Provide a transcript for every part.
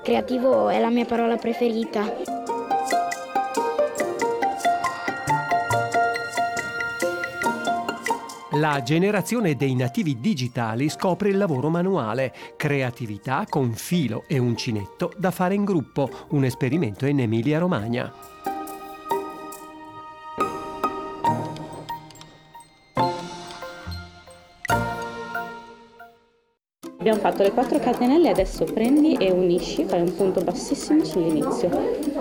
creativo è la mia parola preferita. La generazione dei nativi digitali scopre il lavoro manuale, creatività con filo e uncinetto da fare in gruppo, un esperimento in Emilia-Romagna. Abbiamo fatto le 4 catenelle, adesso prendi e unisci, fai un punto bassissimo sull'inizio.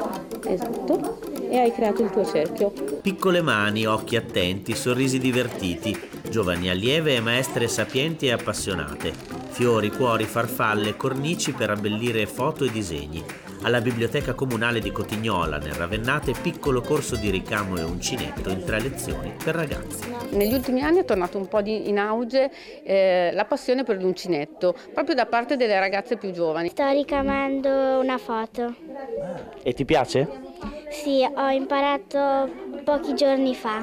Esatto. E hai creato il tuo cerchio. Piccole mani, occhi attenti, sorrisi divertiti, giovani allieve e maestre sapienti e appassionate, fiori, cuori, farfalle, cornici per abbellire foto e disegni. Alla Biblioteca Comunale di Cotignola, nel Ravennate, piccolo corso di ricamo e uncinetto in 3 lezioni per ragazzi. Negli ultimi anni è tornato un po' in auge la passione per l'uncinetto, proprio da parte delle ragazze più giovani. Sto ricamando una foto. E ti piace? Sì, ho imparato pochi giorni fa.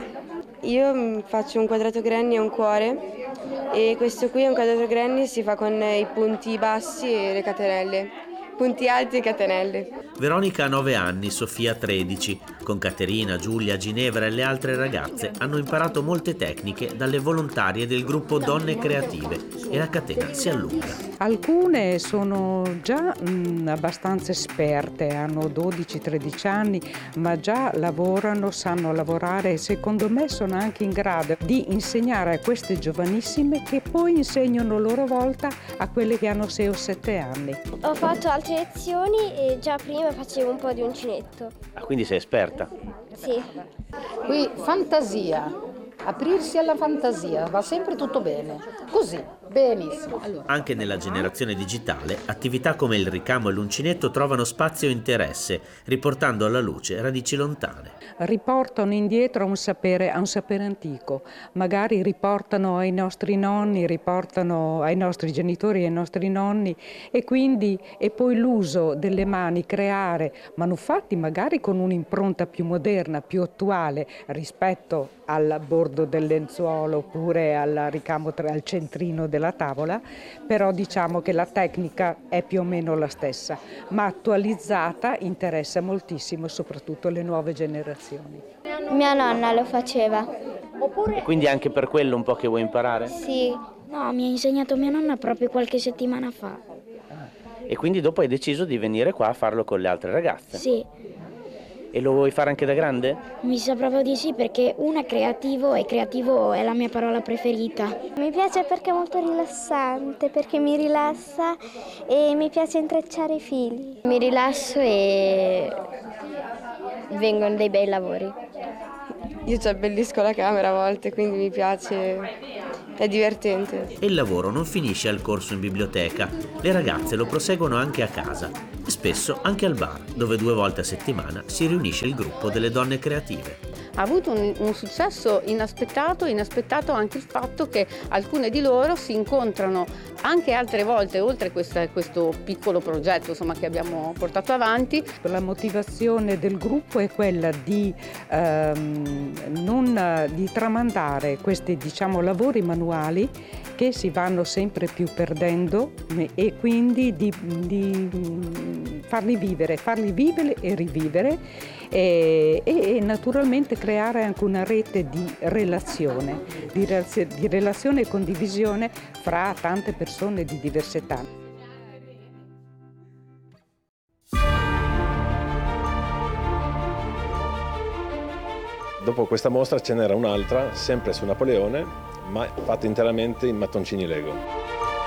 Io faccio un quadrato granny e un cuore, e questo qui è un quadrato granny, si fa con i punti bassi e le catenelle, punti alti e catenelle. Veronica ha 9 anni, Sofia 13. Con Caterina, Giulia, Ginevra e le altre ragazze hanno imparato molte tecniche dalle volontarie del gruppo Donne Creative e la catena si allunga. Alcune sono già abbastanza esperte, hanno 12-13 anni, ma già lavorano, sanno lavorare e secondo me sono anche in grado di insegnare a queste giovanissime che poi insegnano a loro volta a quelle che hanno 6 o 7 anni. Ho fatto altre lezioni e già prima facevo un po' di uncinetto. Ah, quindi sei esperta? Sì. Qui fantasia, aprirsi alla fantasia, va sempre tutto bene, così, benissimo. Allora. Anche nella generazione digitale, attività come il ricamo e l'uncinetto trovano spazio e interesse, riportando alla luce radici lontane. Riportano indietro a un sapere antico, magari riportano ai nostri nonni, riportano ai nostri genitori e ai nostri nonni e poi l'uso delle mani, creare manufatti magari con un'impronta più moderna, più attuale rispetto al bordo del lenzuolo oppure al ricamo al centrino della tavola, però diciamo che la tecnica è più o meno la stessa, ma attualizzata interessa moltissimo soprattutto le nuove generazioni. Mia nonna lo faceva. E quindi anche per quello un po' che vuoi imparare? Sì. No, mi ha insegnato mia nonna proprio qualche settimana fa. E quindi dopo hai deciso di venire qua a farlo con le altre ragazze? Sì. E lo vuoi fare anche da grande? Mi sa proprio di sì, perché una creativo è la mia parola preferita. Mi piace perché è molto rilassante, perché mi rilassa e mi piace intrecciare i fili. Mi rilasso e vengono dei bei lavori. Io ci abbellisco la camera a volte, quindi mi piace, è divertente. E il lavoro non finisce al corso in biblioteca, le ragazze lo proseguono anche a casa e spesso anche al bar, dove 2 volte a settimana si riunisce il gruppo delle donne creative. Ha avuto un successo inaspettato anche il fatto che alcune di loro si incontrano anche altre volte, oltre questo piccolo progetto che abbiamo portato avanti. La motivazione del gruppo è quella di tramandare questi lavori manuali che si vanno sempre più perdendo e quindi di farli vivere e rivivere e naturalmente creare anche una rete di relazione e condivisione fra tante persone di diverse età. Dopo questa mostra ce n'era un'altra, sempre su Napoleone, ma fatta interamente in mattoncini Lego.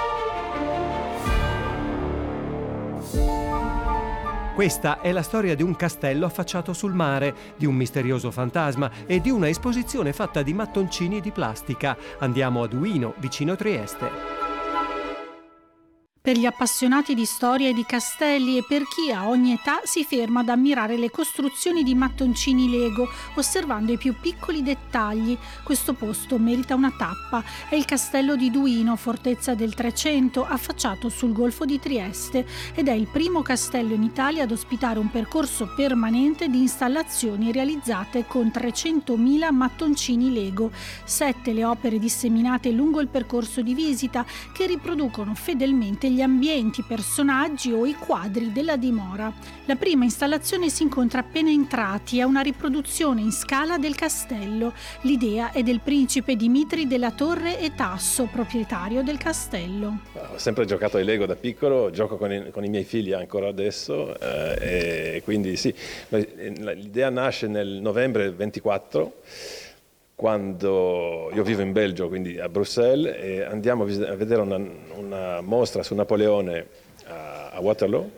Questa è la storia di un castello affacciato sul mare, di un misterioso fantasma e di una esposizione fatta di mattoncini di plastica. Andiamo a Duino, vicino Trieste. Per gli appassionati di storia e di castelli e per chi a ogni età si ferma ad ammirare le costruzioni di mattoncini Lego, osservando i più piccoli dettagli. Questo posto merita una tappa. È il castello di Duino, fortezza del 300, affacciato sul golfo di Trieste, ed è il primo castello in Italia ad ospitare un percorso permanente di installazioni realizzate con 300.000 mattoncini Lego. 7 le opere disseminate lungo il percorso di visita che riproducono fedelmente gli degli ambienti, personaggi o i quadri della dimora. La prima installazione si incontra appena entrati, è una riproduzione in scala del castello. L'idea è del principe Dimitri della Torre e Tasso, proprietario del castello. Ho sempre giocato ai Lego da piccolo, gioco con i miei figli ancora adesso, e quindi sì, l'idea nasce nel novembre 24, quando io vivo in Belgio, quindi a Bruxelles, e andiamo a vedere una mostra su Napoleone a Waterloo,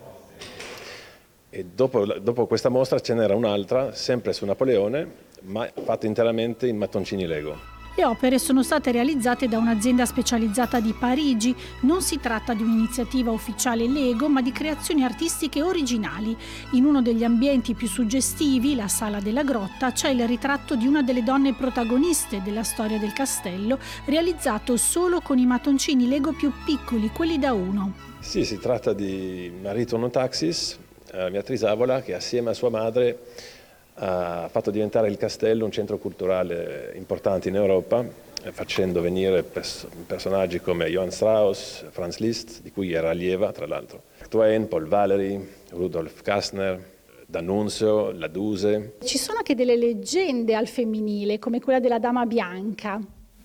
e dopo questa mostra ce n'era un'altra, sempre su Napoleone, ma fatta interamente in mattoncini Lego. Le opere sono state realizzate da un'azienda specializzata di Parigi. Non si tratta di un'iniziativa ufficiale Lego, ma di creazioni artistiche originali. In uno degli ambienti più suggestivi, la Sala della Grotta, c'è il ritratto di una delle donne protagoniste della storia del castello, realizzato solo con i mattoncini Lego più piccoli, quelli da 1. Sì, si tratta di Marie Tournotaxis, mia trisavola, che assieme a sua madre ha fatto diventare il castello un centro culturale importante in Europa, facendo venire personaggi come Johann Strauss, Franz Liszt, di cui era allieva tra l'altro, Twain, Paul Valéry, Rudolf Kastner, D'Annunzio, Laduse. Ci sono anche delle leggende al femminile, come quella della Dama Bianca.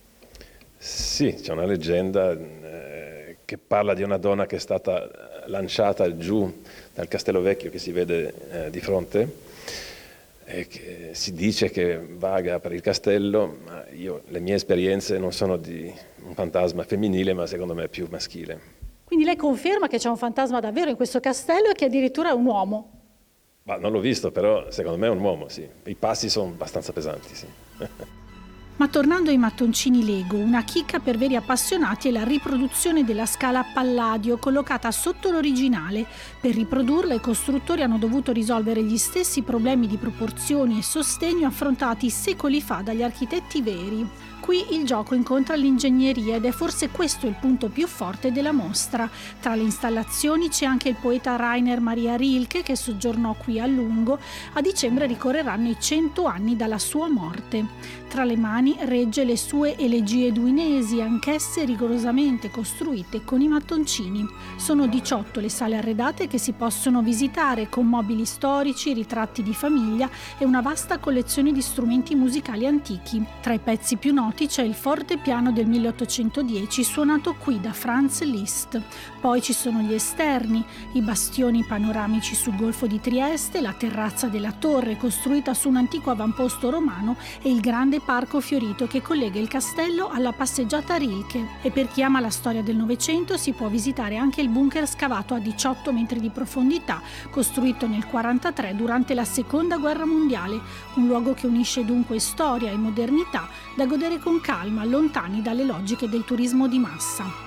Sì, c'è una leggenda che parla di una donna che è stata lanciata giù dal castello vecchio che si vede di fronte, e che si dice che vaga per il castello, ma le mie esperienze non sono di un fantasma femminile, ma secondo me più maschile. Quindi lei conferma che c'è un fantasma davvero in questo castello e che addirittura è un uomo? Ma non l'ho visto, però secondo me è un uomo, sì. I passi sono abbastanza pesanti, sì. Ma tornando ai mattoncini Lego, una chicca per veri appassionati è la riproduzione della scala Palladio collocata sotto l'originale. Per riprodurla i costruttori hanno dovuto risolvere gli stessi problemi di proporzioni e sostegno affrontati secoli fa dagli architetti veri. Qui il gioco incontra l'ingegneria ed è forse questo il punto più forte della mostra. Tra le installazioni c'è anche il poeta Rainer Maria Rilke, che soggiornò qui a lungo. A dicembre ricorreranno i 100 anni dalla sua morte. Tra le mani regge le sue elegie duinesi, anch'esse rigorosamente costruite con i mattoncini. Sono 18 le sale arredate che si possono visitare, con mobili storici, ritratti di famiglia e una vasta collezione di strumenti musicali antichi. Tra i pezzi più noti c'è il fortepiano del 1810 suonato qui da Franz Liszt. Poi ci sono gli esterni, i bastioni panoramici sul Golfo di Trieste, la terrazza della torre costruita su un antico avamposto romano e il grande parco fiorito che collega il castello alla passeggiata Rilke. E per chi ama la storia del Novecento si può visitare anche il bunker scavato a 18 metri di profondità, costruito nel 1943 durante la Seconda Guerra Mondiale, un luogo che unisce dunque storia e modernità da godere con calma, lontani dalle logiche del turismo di massa.